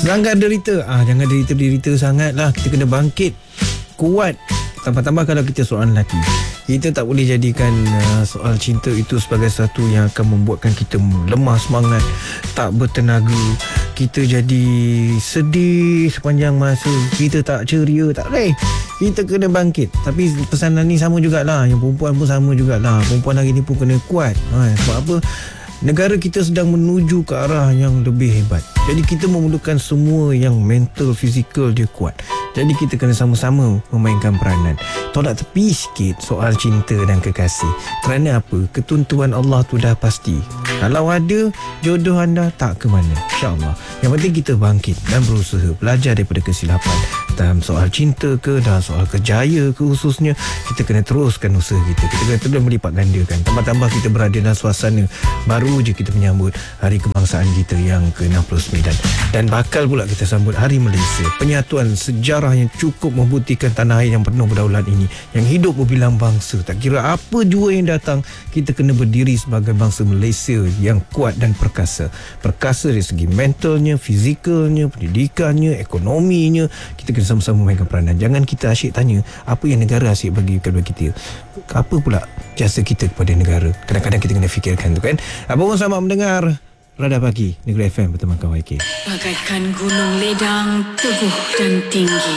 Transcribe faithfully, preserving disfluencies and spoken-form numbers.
Jangan derita. Ah, jangan derita-derita sangat lah. Kita kena bangkit, kuat. Tambah-tambah kalau kita seorang lelaki, kita tak boleh jadikan uh, soal cinta itu sebagai satu yang akan membuatkan kita lemah semangat, tak bertenaga, kita jadi sedih sepanjang masa, kita tak ceria. Tak boleh. Kita kena bangkit. Tapi pesanan ni sama jugalah, yang perempuan pun sama jugalah. Perempuan hari ni pun kena kuat. Ha, sebab apa? Negara kita sedang menuju ke arah yang lebih hebat. Jadi kita memerlukan semua yang mental, fizikal dia kuat. Jadi kita kena sama-sama memainkan peranan. Tolak tepi sikit soal cinta dan kekasih. Kerana apa? Ketentuan Allah tu dah pasti. Kalau ada jodoh anda, tak ke mana, InsyaAllah. Yang penting kita bangkit dan berusaha, belajar daripada kesilapan. Dalam soal cinta ke, dalam soal kerjaya ke khususnya, kita kena teruskan usaha kita. Kita kena terus melipat gandakan. Tambah-tambah kita berada dalam suasana baru je kita menyambut Hari Kebangsaan kita yang ke enam puluh sembilan. Dan bakal pula kita sambut Hari Malaysia, penyatuan sejarah yang cukup membuktikan tanah air yang penuh berdaulat ini, yang hidup berbilang bangsa. Tak kira apa jua yang datang, kita kena berdiri sebagai bangsa Malaysia yang kuat dan perkasa. Perkasa dari segi mentalnya, fizikalnya, pendidikannya, ekonominya. Kita kena sama-sama mainkan peranan. Jangan kita asyik tanya apa yang negara asyik bagi kepada kita, apa pula jasa kita kepada negara. Kadang-kadang kita kena fikirkan tu kan. Apa pun, selamat mendengar Radar Pagi Negeri F M bersama Kawai K. Bagaikan gunung ledang, teguh dan tinggi.